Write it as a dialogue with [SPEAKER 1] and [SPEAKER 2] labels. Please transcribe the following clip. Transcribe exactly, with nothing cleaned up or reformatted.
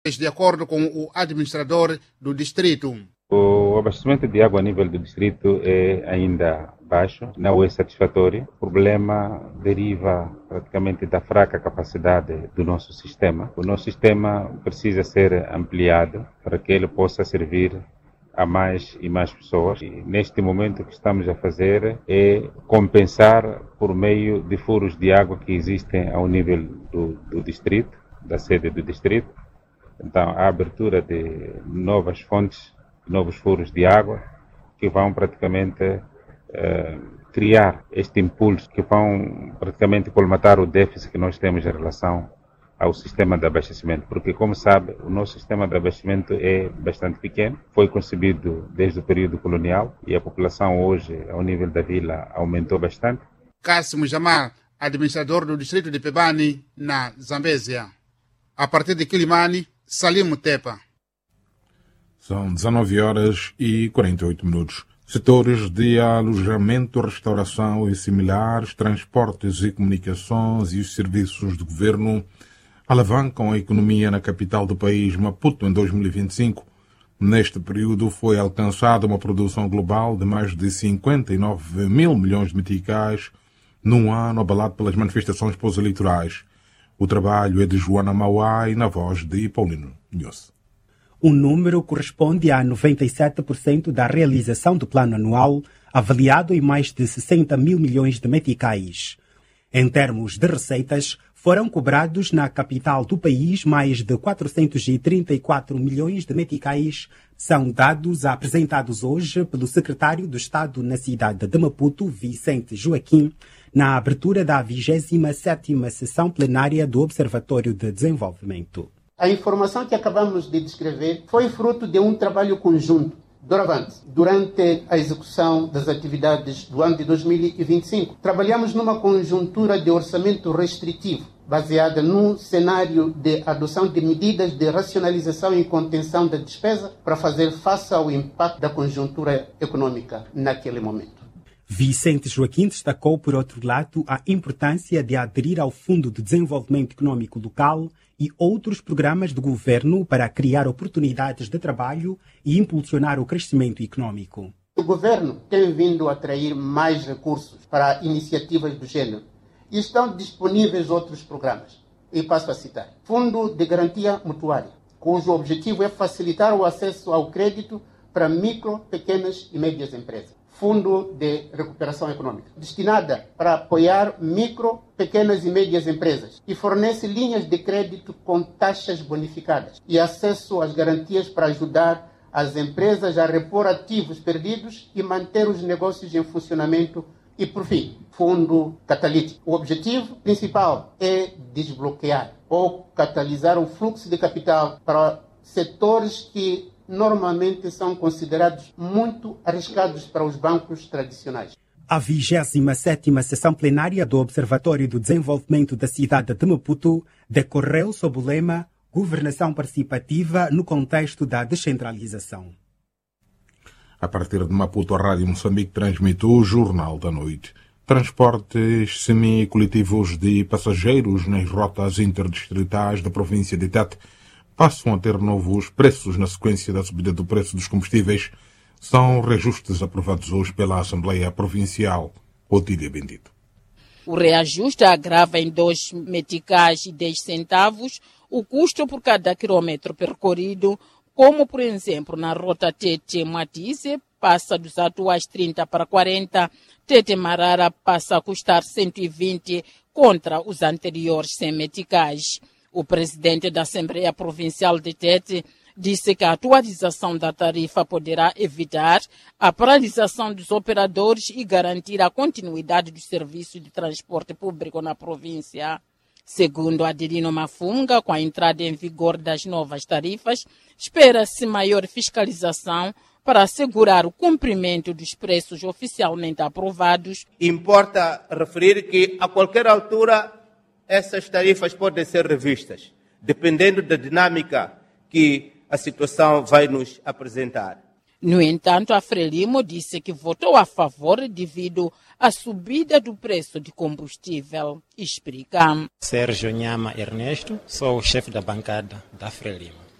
[SPEAKER 1] de acordo com o administrador do distrito.
[SPEAKER 2] O abastecimento de água a nível do distrito é ainda baixo, não é satisfatório. O problema deriva praticamente da fraca capacidade do nosso sistema. O nosso sistema precisa ser ampliado para que ele possa servir a mais e mais pessoas. E neste momento o que estamos a fazer é compensar por meio de furos de água que existem ao nível do, do distrito, da sede do distrito. Então, a abertura de novas fontes, novos furos de água que vão praticamente eh, criar este impulso, que vão praticamente colmatar o déficit que nós temos em relação ao sistema de abastecimento. Porque, como sabe, o nosso sistema de abastecimento é bastante pequeno, foi concebido desde o período colonial e a população hoje, ao nível da vila, aumentou bastante.
[SPEAKER 1] Cássimo Jamar, administrador do distrito de Pebani, na Zambésia. A partir de Quilimane, Salim Tepa.
[SPEAKER 3] São dezenove horas e quarenta e oito minutos. Setores de alojamento, restauração e similares, transportes e comunicações e os serviços do governo alavancam a economia na capital do país, Maputo, em dois mil e vinte e cinco. Neste período foi alcançada uma produção global de mais de cinquenta e nove mil milhões de meticais num ano abalado pelas manifestações pós-eleitorais. O trabalho é de Joana Mauá e na voz de Paulino Nhosse.
[SPEAKER 4] O número corresponde a noventa e sete por cento da realização do plano anual, avaliado em mais de sessenta mil milhões de meticais. Em termos de receitas, foram cobrados na capital do país mais de quatrocentos e trinta e quatro milhões de meticais. São dados apresentados hoje pelo secretário do Estado na cidade de Maputo, Vicente Joaquim, na abertura da vigésima sétima sessão plenária do Observatório de Desenvolvimento.
[SPEAKER 5] A informação que acabamos de descrever foi fruto de um trabalho conjunto. Doravante, durante a execução das atividades do ano de dois mil e vinte e cinco, trabalhamos numa conjuntura de orçamento restritivo, baseada num cenário de adoção de medidas de racionalização e contenção da despesa para fazer face ao impacto da conjuntura econômica naquele momento.
[SPEAKER 4] Vicente Joaquim destacou, por outro lado, a importância de aderir ao Fundo de Desenvolvimento Econômico Local e outros programas do governo para criar oportunidades de trabalho e impulsionar o crescimento econômico.
[SPEAKER 5] O governo tem vindo a atrair mais recursos para iniciativas do gênero e estão disponíveis outros programas. E passo a citar. Fundo de Garantia Mutuária, cujo objetivo é facilitar o acesso ao crédito para micro, pequenas e médias empresas. Fundo de Recuperação Econômica, destinada para apoiar micro, pequenas e médias empresas e fornece linhas de crédito com taxas bonificadas e acesso às garantias para ajudar as empresas a repor ativos perdidos e manter os negócios em funcionamento. E, por fim, Fundo Catalítico. O objetivo principal é desbloquear ou catalisar o fluxo de capital para setores que normalmente são considerados muito arriscados para os bancos tradicionais.
[SPEAKER 4] A vigésima sétima sessão plenária do Observatório do Desenvolvimento da cidade de Maputo decorreu sob o lema Governação Participativa no contexto da descentralização.
[SPEAKER 3] A partir de Maputo, a Rádio Moçambique transmite o Jornal da Noite. Transportes semi-coletivos de passageiros nas rotas interdistritais da província de Tete passam a ter novos preços na sequência da subida do preço dos combustíveis. São reajustes aprovados hoje pela Assembleia Provincial. Otília Bendito.
[SPEAKER 6] O reajuste agrava em dois meticais e dez centavos o custo por cada quilômetro percorrido, como, por exemplo, na rota Tete-Matize, passa dos atuais trinta para quarenta, Tete-Marara passa a custar cento e vinte contra os anteriores cem meticais. O presidente da Assembleia Provincial de Tete disse que a atualização da tarifa poderá evitar a paralisação dos operadores e garantir a continuidade do serviço de transporte público na província. Segundo Adelino Mafunga, com a entrada em vigor das novas tarifas, espera-se maior fiscalização para assegurar o cumprimento dos preços oficialmente aprovados.
[SPEAKER 7] Importa referir que, a qualquer altura, essas tarifas podem ser revistas, dependendo da dinâmica que a situação vai nos apresentar.
[SPEAKER 6] No entanto, a Frelimo disse que votou a favor devido à subida do preço de combustível. Explica.
[SPEAKER 8] Sérgio Nhama Ernesto, sou o chefe da bancada da Frelimo.